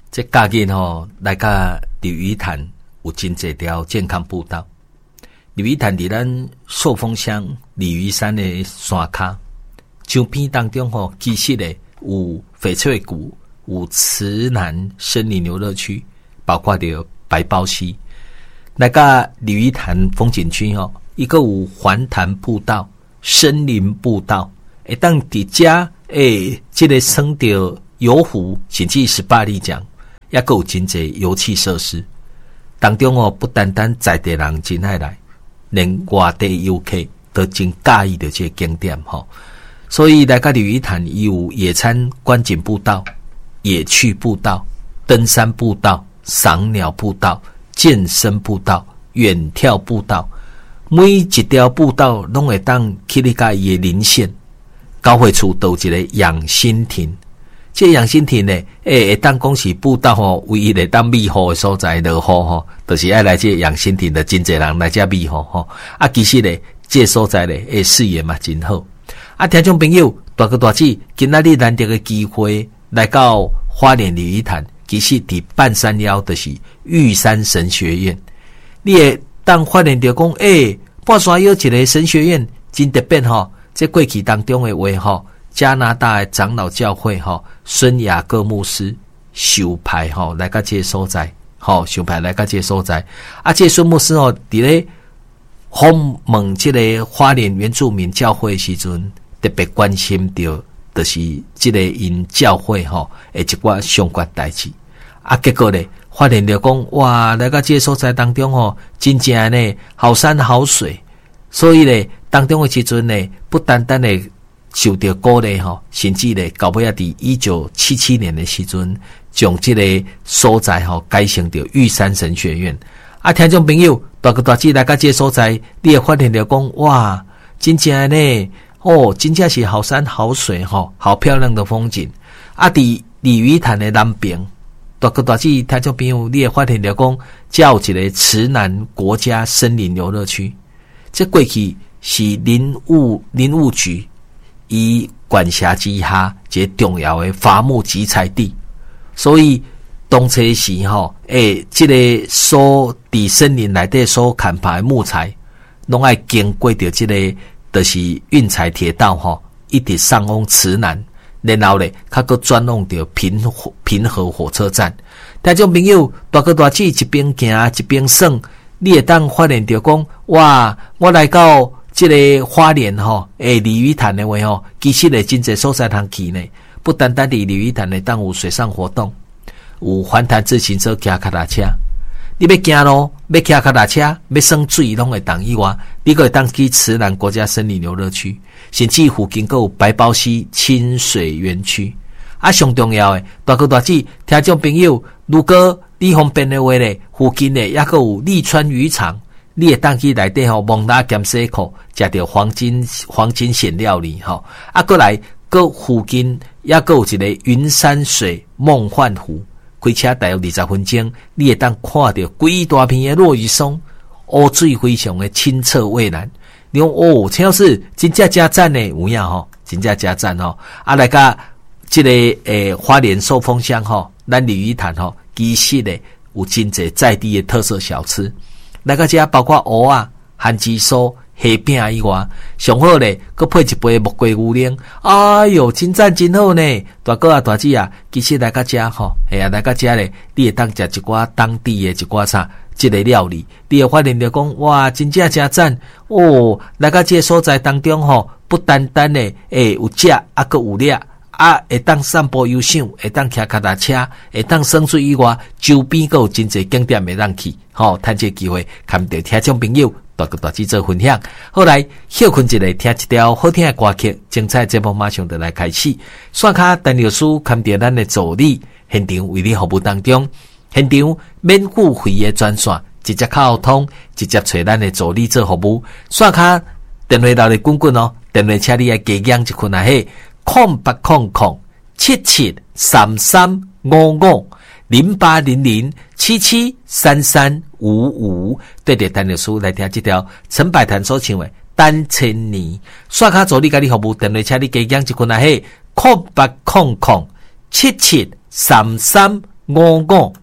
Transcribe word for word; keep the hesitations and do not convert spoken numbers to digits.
这假日吼来甲鲤鱼潭有真侪条健康步道。鲤鱼潭伫咱寿丰乡鲤鱼山的山骹，江边当中吼，其实咧有翡翠谷、有慈南森林游乐区，包括着白包溪。来甲鲤鱼潭风景区吼，一个有环潭步道、森林步道，会当伫遮诶，这个升到游湖，甚至十八里奖。也有真侪游憩设施，当中哦，不单单在地人真爱来，连外地游客都真介意的这个景点吼。所以来到鲤鱼潭，有野餐观景步道、野趣步道、登山步道、赏鸟步道、健身步道、远眺步道，每一条步道拢会当去你家伊的邻县，交汇处都有一个养心亭。这养心亭呢，诶、欸，会当讲是步道吼，唯一会当美好的所在落雨吼，就是爱来这养心亭的真侪人来这美好吼。啊，其实呢，这所在呢，诶，视野嘛真好。啊，听众朋友，大哥大姐，今仔日难得的机会来到花莲鲤鱼潭，其实伫半山腰就是玉山神学院。你会当发现着讲，诶、欸，半山腰一个神学院真特别吼，这过去当中的话吼。加拿大的长老教会吼，孙雅各牧师修派吼来到这个所在，吼修派来到这个所在。啊，这孙牧师吼，伫咧访问这个花莲原住民教会的时阵，特别关心到，就是这个因教会吼的一寡相关代志。啊，结果咧，发现着讲，哇，来到这个所在当中吼，真正呢好山好水，所以咧当中的时阵呢，不单单的。受到鼓励吼，甚至咧到尾啊，伫一九七七年的时阵，将这个所在吼改成着玉山神学院。啊，听众朋友，大哥大姐来到这个所在，你会发现着讲，哇，真正呢，哦，真正是好山好水吼，好漂亮的风景。啊，伫鲤鱼潭的南边，大哥大姐听众朋友，你会发现着讲，这有一个慈南国家森林游乐区。这过去是林务林务局。以管辖之下，这重要的伐木集采地，所以当初时吼，诶，这个所伫森林内底所砍伐的木材，拢爱经过着这个，就是运材铁道吼，一直上往慈南，然后咧，较个转往着平平和火车站。听众朋友，大哥大姐一边行一边算，你会当发现着讲，哇，我来到。这个花莲吼，诶，鲤鱼潭的话吼，其实咧真侪所在通去呢。不单单伫鲤鱼潭咧，当有水上活动，有环潭自行车、骑脚踏车。你要行咯，要骑脚踏车，要耍水，拢会当以外，你可会当去慈南国家森林游乐区，甚至附近还有白包溪亲水园区。啊，上重要诶，大哥大姐，听众朋友，如果你方便的话咧，附近咧也还有利川渔场。你会当去内底吼，蒙拉咸西口食到黄金黄金鲜料理吼，啊，过来个附近也个有一个云山水梦幻湖，开车大约二十分钟，你会当看到规大片的落羽松，乌水非常的清澈蔚蓝。你讲哦，陈老师真正加赞呢，有影吼，真正加赞吼。啊，来个这个诶花莲寿丰乡吼，咱鲤鱼潭吼，其实咧有真侪在地的特色小吃。来个遮包括蚵仔、番薯酥、虾饼以外，上好咧，佮配一杯木瓜牛奶。哎哟，真赞真好呢！大哥啊，大姐啊，其实来个遮吼，哎呀，来个遮咧，你会当食一寡当地的一寡啥，即个料理，你会发现着讲，哇，真正真赞哦！来个这所在当中吼，不单单咧，诶、欸，有食啊，佮有掠。啊，会当散步游赏，会当骑脚踏车，会当耍水以外，周边还有真侪景点会当去，吼、哦，趁这机会，跟着听众朋友大个大姐做分享。后来休困一下，听一条好听的歌曲，精彩节目马上就来开始。线卡陈律师跟着咱的助理现场为你服务当中，现场免付费的专线，直接沟通，直接找咱的助理做服务。线卡电话闹咧滚滚哦，电话请你来加养一困啊嘿。空八空空七七三三五五零八零零七七三三五五，对着陈律师来听这条陈百潭所唱的《单千年》。刷卡助理甲你服务电话，请你加减一群啊嘿，空八空空七七三三五五